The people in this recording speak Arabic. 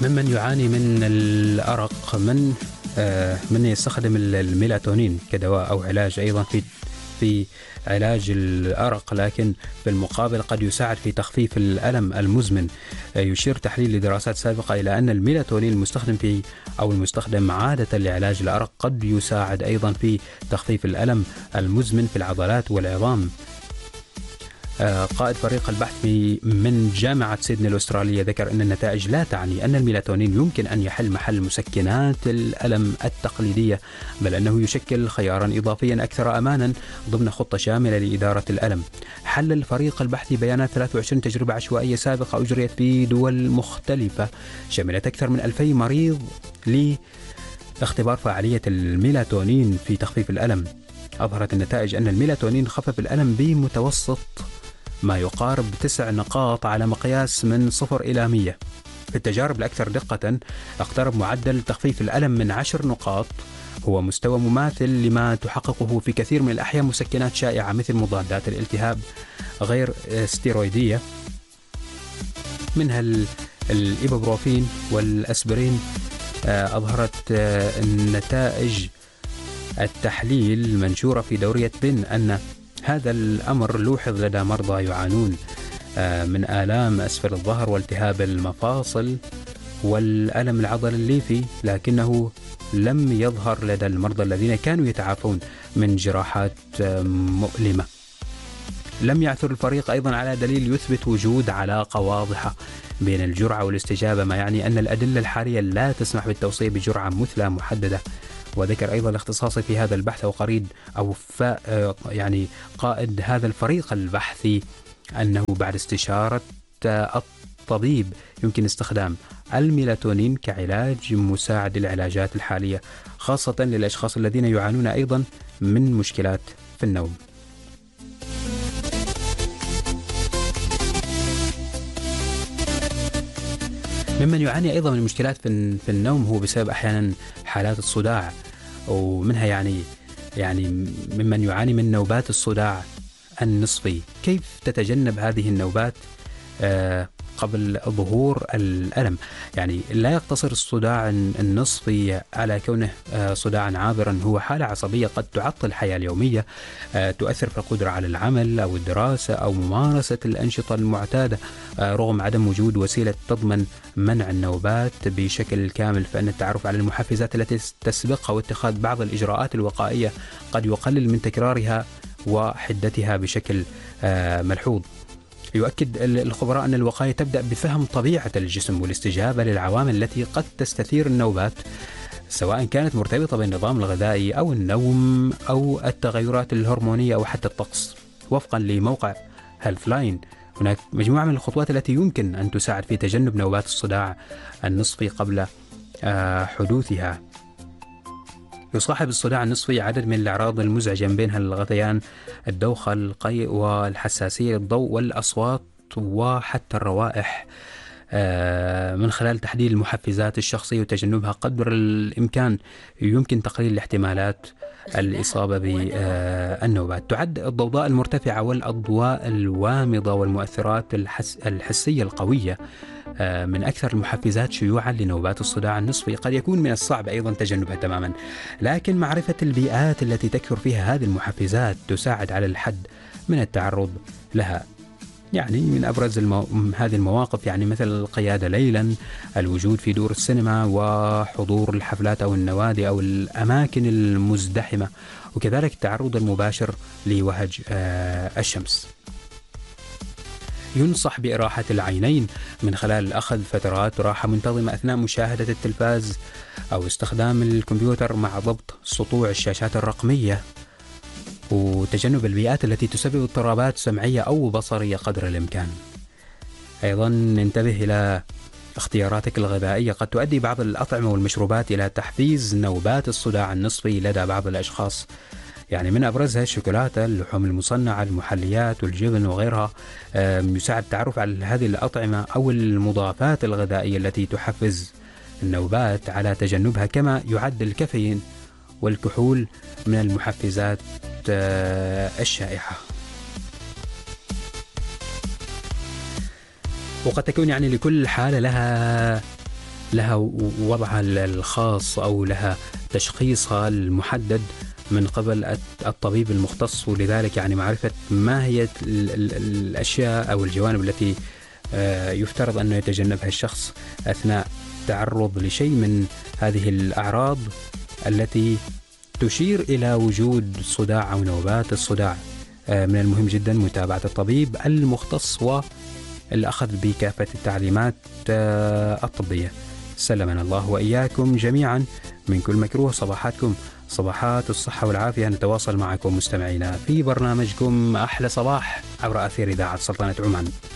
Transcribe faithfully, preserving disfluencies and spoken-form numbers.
ممن يعاني من الأرق من آه من يستخدم الميلاتونين كدواء أو علاج أيضا في في علاج الأرق، لكن بالمقابل قد يساعد في تخفيف الألم المزمن. آه يشير تحليل لدراسات سابقة إلى أن الميلاتونين المستخدم في أو المستخدم عادة لعلاج الأرق قد يساعد أيضا في تخفيف الألم المزمن في العضلات والعظام. قائد فريق البحث من جامعة سيدني الأسترالية ذكر أن النتائج لا تعني أن الميلاتونين يمكن أن يحل محل مسكنات الألم التقليدية، بل أنه يشكل خيارا إضافيا أكثر أمانا ضمن خطة شاملة لإدارة الألم. حلل فريق البحث بيانات ثلاثة وعشرين تجربة عشوائية سابقة أجريت في دول مختلفة شملت أكثر من ألفي مريض لاختبار فعالية الميلاتونين في تخفيف الألم. أظهرت النتائج أن الميلاتونين خفف الألم بمتوسط ما يقارب تسع نقاط على مقياس من صفر إلى مية. في التجارب الأكثر دقة اقترب معدل تخفيف الألم من عشر نقاط، هو مستوى مماثل لما تحققه في كثير من الأحيان مسكنات شائعة مثل مضادات الالتهاب غير ستيرويدية منها الإيبوبروفين والأسبرين. أظهرت النتائج التحليل المنشورة في دورية بن أن هذا الأمر لوحظ لدى مرضى يعانون من آلام أسفل الظهر والتهاب المفاصل والألم العضلي الليفي، لكنه لم يظهر لدى المرضى الذين كانوا يتعافون من جراحات مؤلمة. لم يعثر الفريق أيضا على دليل يثبت وجود علاقة واضحة بين الجرعة والاستجابة، ما يعني أن الأدلة الحالية لا تسمح بالتوصية بجرعة مثلى محددة. وذكر أيضا الاختصاصي في هذا البحث أو قريد أو يعني قائد هذا الفريق البحثي أنه بعد استشارة الطبيب يمكن استخدام الميلاتونين كعلاج مساعد للعلاجات الحالية، خاصة للأشخاص الذين يعانون أيضا من مشكلات في النوم. ممن يعاني أيضا من مشكلات في النوم هو بسبب أحيانا حالات الصداع، ومنها يعني يعني ممن يعاني من نوبات الصداع النصفي. كيف تتجنب هذه النوبات آه قبل ظهور الألم؟ يعني لا يقتصر الصداع النصفي على كونه صداعا عابرا، هو حالة عصبية قد تعطل الحياة اليومية، تؤثر في القدرة على العمل أو الدراسة أو ممارسة الأنشطة المعتادة رغم عدم وجود وسيلة تضمن منع النوبات بشكل كامل. فإن التعرف على المحفزات التي تسبقها واتخاذ بعض الإجراءات الوقائية قد يقلل من تكرارها وحدتها بشكل ملحوظ. يؤكد الخبراء أن الوقاية تبدأ بفهم طبيعة الجسم والاستجابة للعوامل التي قد تستثير النوبات، سواء كانت مرتبطة بالنظام الغذائي أو النوم أو التغيرات الهرمونية أو حتى الطقس. وفقا لموقع هيلث لاين، هناك مجموعة من الخطوات التي يمكن أن تساعد في تجنب نوبات الصداع النصفي قبل حدوثها. يصاحب الصداع النصفي عدد من الأعراض المزعجة من بينها الغثيان، الدوخة، القيء والحساسية للضوء والأصوات وحتى الروائح. من خلال تحديد المحفزات الشخصية وتجنبها قدر الإمكان يمكن تقليل الاحتمالات الإصابة بالنوبات. تعد الضوضاء المرتفعة والأضواء الوامضة والمؤثرات الحس الحسية القوية من أكثر المحفزات شيوعا لنوبات الصداع النصفي. قد يكون من الصعب أيضا تجنبها تماما، لكن معرفة البيئات التي تكثر فيها هذه المحفزات تساعد على الحد من التعرض لها. يعني من أبرز المو... هذه المواقف يعني مثل القيادة ليلا، الوجود في دور السينما وحضور الحفلات أو النوادي أو الأماكن المزدحمة، وكذلك التعرض المباشر لوهج آه الشمس. ينصح بإراحة العينين من خلال أخذ فترات راحة منتظمة أثناء مشاهدة التلفاز أو استخدام الكمبيوتر مع ضبط سطوع الشاشات الرقمية، وتجنب البيئات التي تسبب اضطرابات سمعية أو بصرية قدر الإمكان. أيضا ننتبه إلى اختياراتك الغذائية، قد تؤدي بعض الأطعمة والمشروبات إلى تحفيز نوبات الصداع النصفي لدى بعض الأشخاص، يعني من أبرزها الشوكولاتة، اللحوم المصنعة، المحليات والجبن وغيرها. يساعد التعرف على هذه الأطعمة أو المضافات الغذائية التي تحفز النوبات على تجنبها، كما يعد الكافيين والكحول من المحفزات الشائعة. وقد تكون يعني لكل حالة لها لها وضعها الخاص أو لها تشخيصها المحدد من قبل الطبيب المختص، ولذلك يعني معرفة ما هي الأشياء أو الجوانب التي يفترض أنه يتجنبها الشخص أثناء تعرض لشيء من هذه الأعراض التي تشير إلى وجود صداع أو نوبات الصداع. من المهم جدا متابعة الطبيب المختص والأخذ بكافة التعليمات الطبية. سلمنا الله وإياكم جميعا من كل مكروه. صباحاتكم صباحات الصحة والعافية. نتواصل معكم مستمعينا في برنامجكم أحلى صباح عبر أثير إذاعة سلطنة عمان.